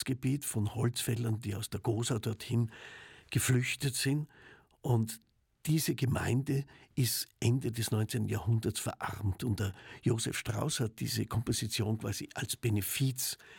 Gebiet von Holzfällern, die aus der Gosau dorthin geflüchtet sind. Und diese Gemeinde ist Ende des 19. Jahrhunderts verarmt und der Josef Strauß hat diese Komposition quasi als Benefiz